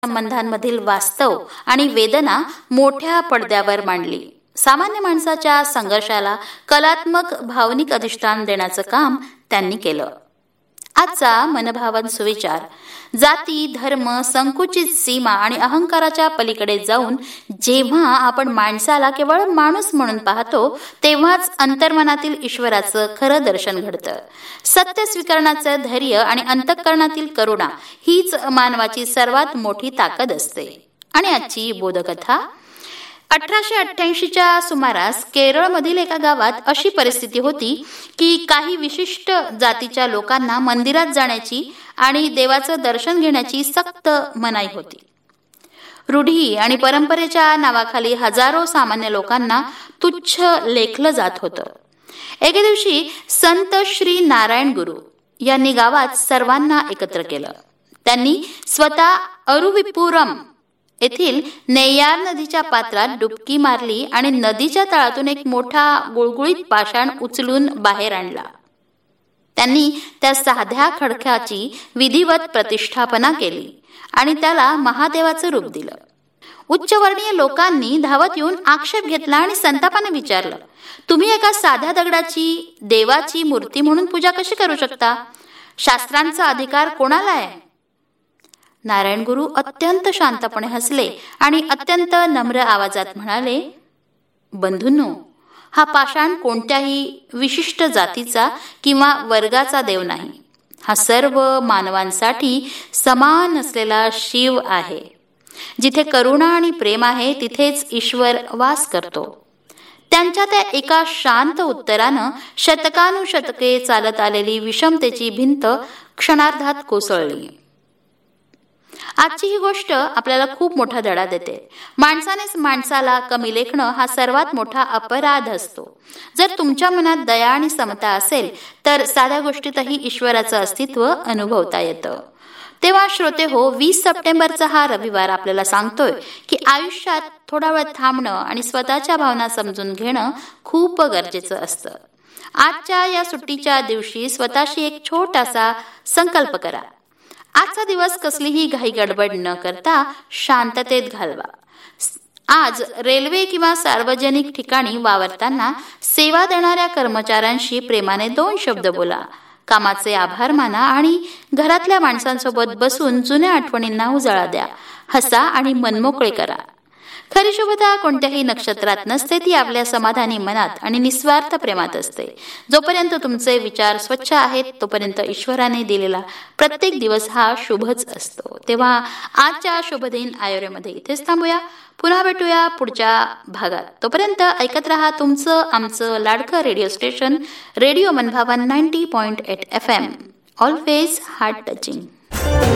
संबंधांमधील वास्तव आणि वेदना मोठ्या पडद्यावर मांडली. सामान्य माणसाच्या संघर्षाला कलात्मक भावनिक अधिष्ठान देण्याचं काम त्यांनी केलं. आजचा मनभावन सुविचार जाती, धर्म, संकुचित सीमा आणि अहंकाराच्या पलीकडे जाऊन जेव्हा आपण माणसाला केवळ माणूस म्हणून पाहतो, तेव्हाच अंतर्मनातील ईश्वराचं खरं दर्शन घडतं. सत्य स्वीकारण्याचं धैर्य आणि अंतःकरणातील करुणा हीच मानवाची सर्वात मोठी ताकद असते. आणि आजची बोधकथा 1888च्या सुमारास केरळमधील एका गावात अशी परिस्थिती होती की काही विशिष्ट जातीच्या लोकांना मंदिरात जाण्याची आणि देवाचं दर्शन घेण्याची सक्त मनाई होती. रूढी आणि परंपरेच्या नावाखाली हजारो सामान्य लोकांना तुच्छ लेखलं जात होतं. एके दिवशी संत श्री नारायण गुरु यांनी गावात सर्वांना एकत्र केलं. त्यांनी स्वतः अरुविपुरम येथील नेय्यार नदीच्या पात्रात डुबकी मारली आणि नदीच्या तळातून एक मोठा गुळगुळीत पाषाण उचलून बाहेर आणला. त्यांनी त्या साध्या खडकाची विधिवत प्रतिष्ठापना केली आणि त्याला महादेवाचं रूप दिलं. उच्चवर्णीय लोकांनी धावत येऊन आक्षेप घेतला आणि संतापाने विचारलं, तुम्ही एका साध्या दगडाची देवाची मूर्ती म्हणून पूजा कशी करू शकता? शास्त्रांचा अधिकार कोणाला आहे? नारायण गुरु अत्यंत शांतपणे हसले आणि अत्यंत नम्र आवाजात म्हणाले, बंधूंनो, हा पाषाण कोणत्याही विशिष्ट जातीचा किंवा वर्गाचा देव नाही. हा सर्व मानवांसाठी समान असलेला शिव आहे. जिथे करुणा आणि प्रेम आहे तिथेच ईश्वर वास करतो. त्यांच्या त्या एका शांत उत्तरानं शतकानुशतके चालत आलेली विषमतेची भिंत क्षणार्धात कोसळली. आजची ही गोष्ट आपल्याला खूप मोठा धडा देते. माणसानेच माणसाला कमी लेखणं हा सर्वात मोठा अपराध असतो. जर तुमच्या मनात दया आणि समता असेल तर साध्या गोष्टीतही ईश्वराचं अस्तित्व अनुभवता येतं. तेव्हा श्रोते हो, 20 सप्टेंबरचा हा रविवार आपल्याला सांगतोय की आयुष्यात थोडा वेळ थांबणं आणि स्वतःच्या भावना समजून घेणं खूप गरजेचं असतं. आजच्या या सुट्टीच्या दिवशी स्वतःशी एक छोटासा संकल्प करा. आजचा दिवस कसलीही घाई गडबड न करता शांततेत घालवा. आज रेल्वे किंवा सार्वजनिक ठिकाणी वावरताना सेवा देणाऱ्या कर्मचाऱ्यांशी प्रेमाने 2 शब्द बोला. कामाचे आभार माना आणि घरातल्या माणसांसोबत बसून जुन्या आठवणींना उजाळा द्या. हसा आणि मनमोकळे करा. खरी शुभता कोणत्याही नक्षत्रात नसते, ती आपल्या समाधानी मनात आणि निस्वार्थ प्रेमात असते. जोपर्यंत तुमचे विचार स्वच्छ आहेत तोपर्यंत ईश्वराने दिलेला प्रत्येक दिवस हा शुभच असतो. तेव्हा आजच्या शुभदिन आयोरेमध्ये इथेच थांबूया. पुन्हा भेटूया पुढच्या भागात. तोपर्यंत ऐकत रहा तुमचं आमचं लाडकं रेडिओ स्टेशन रेडिओ मनभावन 90.8 FM. Always heart touching.